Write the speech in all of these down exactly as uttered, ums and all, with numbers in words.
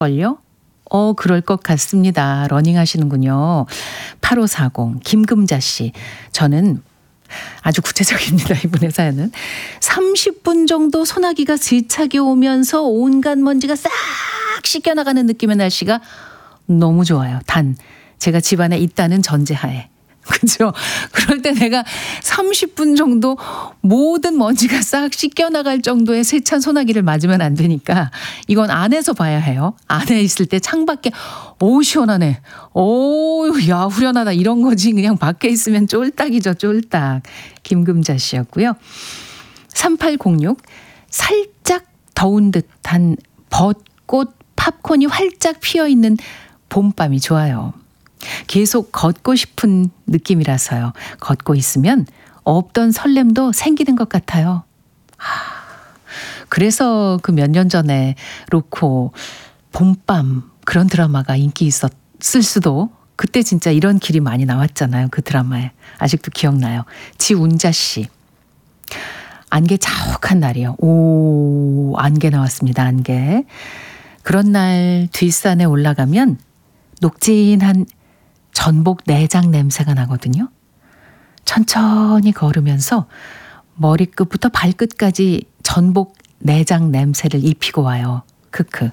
걸요? 어, 그럴 것 같습니다. 러닝 하시는군요. 팔오사공 김금자 씨. 저는 아주 구체적입니다. 이분의 사연은. 삼십 분 정도 소나기가 세차게 오면서 온갖 먼지가 싹 씻겨나가는 느낌의 날씨가 너무 좋아요. 단 제가 집안에 있다는 전제하에. 그죠? 그럴 때 내가 삼십 분 정도 모든 먼지가 싹 씻겨나갈 정도의 세찬 소나기를 맞으면 안 되니까 이건 안에서 봐야 해요. 안에 있을 때 창밖에 오 시원하네. 오, 야 후련하다 이런 거지. 그냥 밖에 있으면 쫄딱이죠. 쫄딱. 김금자 씨였고요. 삼팔공육 살짝 더운 듯한 벚꽃 팝콘이 활짝 피어있는 봄밤이 좋아요. 계속 걷고 싶은 느낌이라서요. 걷고 있으면 없던 설렘도 생기는 것 같아요. 하, 그래서 그 몇 년 전에 로코 봄밤 그런 드라마가 인기 있었을 수도. 그때 진짜 이런 길이 많이 나왔잖아요. 그 드라마에. 아직도 기억나요. 지운자 씨. 안개 자욱한 날이요. 오, 안개 나왔습니다. 안개. 그런 날 뒷산에 올라가면 녹진한 전복 내장 냄새가 나거든요. 천천히 걸으면서 머리끝부터 발끝까지 전복 내장 냄새를 입히고 와요. 크크.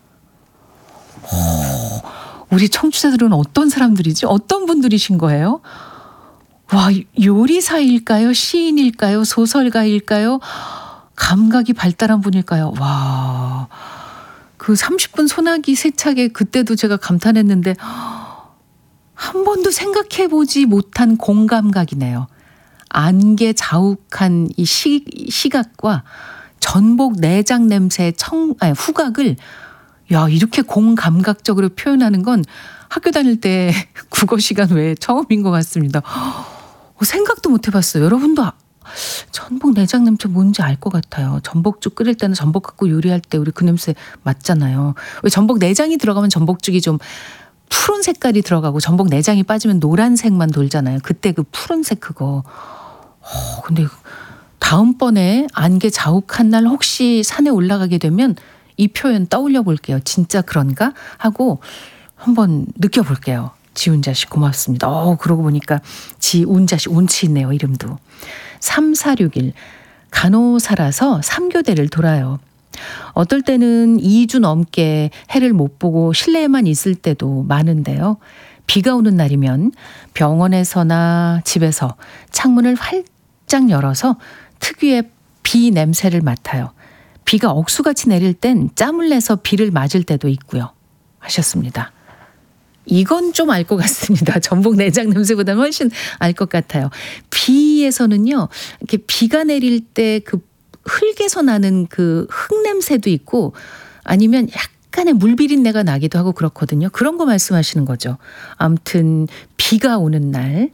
오, 우리 청취자들은 어떤 사람들이지? 어떤 분들이신 거예요? 와, 요리사일까요? 시인일까요? 소설가일까요? 감각이 발달한 분일까요? 와, 그 삼십 분 소나기 세차게 그때도 제가 감탄했는데 한 번도 생각해보지 못한 공감각이네요. 안개 자욱한 이 시, 시각과 전복 내장 냄새의 청, 아니, 후각을 야 이렇게 공감각적으로 표현하는 건 학교 다닐 때 국어 시간 외에 처음인 것 같습니다. 어, 생각도 못 해봤어요. 여러분도 아, 전복 내장 냄새 뭔지 알 것 같아요. 전복죽 끓일 때는 전복 갖고 요리할 때 우리 그 냄새 맞잖아요. 왜 전복 내장이 들어가면 전복죽이 좀 푸른 색깔이 들어가고 전복 내장이 빠지면 노란색만 돌잖아요. 그때 그 푸른색 그거. 어, 근데 다음번에 안개 자욱한 날 혹시 산에 올라가게 되면 이 표현 떠올려 볼게요. 진짜 그런가? 하고 한번 느껴볼게요. 지운자 씨 고맙습니다. 어, 그러고 보니까 지운자 씨 운치 있네요. 이름도. 삼사육일 간호사라서 삼 교대를 돌아요. 어떨 때는 이 주 넘게 해를 못 보고 실내에만 있을 때도 많은데요. 비가 오는 날이면 병원에서나 집에서 창문을 활짝 열어서 특유의 비 냄새를 맡아요. 비가 억수같이 내릴 땐 짬을 내서 비를 맞을 때도 있고요. 하셨습니다. 이건 좀 알 것 같습니다. 전복 내장 냄새보다는 훨씬 알 것 같아요. 비에서는요, 이렇게 비가 내릴 때 그 흙에서 나는 그 흙 냄새도 있고 아니면 약간의 물비린내가 나기도 하고 그렇거든요. 그런 거 말씀하시는 거죠. 아무튼 비가 오는 날